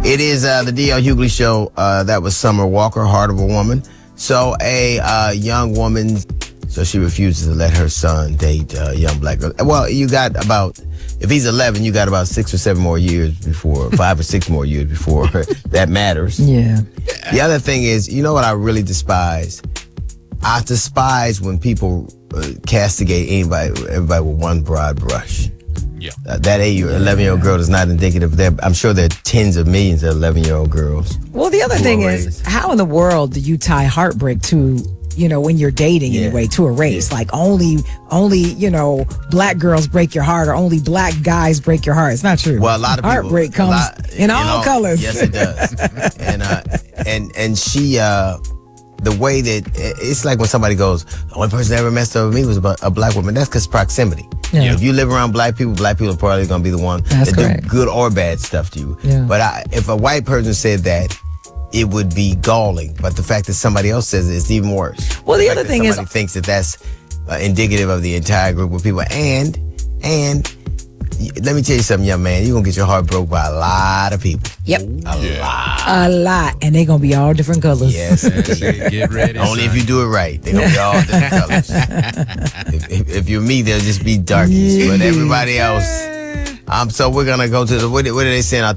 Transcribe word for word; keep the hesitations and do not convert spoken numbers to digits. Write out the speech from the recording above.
It is uh, the D L Hughley Show. Uh, that was Summer Walker, Heart of a Woman. So a uh, young woman, so she refuses to let her son date a young black girl. Well, you got about, if he's eleven, you got about six or seven more years before, five or six more years before that matters. Yeah. The other thing is, you know what I really despise? I despise when people uh, castigate anybody, everybody with one broad brush. Yeah. Uh, that eight or eleven-year-old girl is not indicative of that. I'm sure there are tens of millions of eleven-year-old girls. Well, the other thing is, how in the world do you tie heartbreak to, you know, when you're dating Yeah. anyway, to a race? Yeah. Like only, only, you know, black girls break your heart, or only black guys break your heart. It's not true. Well, a lot of people, heartbreak comes lot, in all know, colors. Yes, it does. and uh, and and she, uh, the way that it's like when somebody goes, the only person that ever messed up with me was a black woman. That's because proximity. Yeah. If you live around black people, black people are probably going to be the one That's that correct. do good or bad stuff to you. Yeah. But I, if a white person said that, it would be galling. But the fact that somebody else says it, it's even worse. Well, the fact other that thing is- somebody thinks that that's uh, indicative of the entire group of people. And and y- let me tell you something, young man. You're going to get your heart broke by a lot of people. Yep. A Yeah. lot. A lot. And they're going to be all different colors. Yes. Get ready. Only son. if you do it right. They're going to be all different colors. if, if, if you're me, they'll just be darkies. But everybody else. Um, so we're going to go to the, what, what are they saying out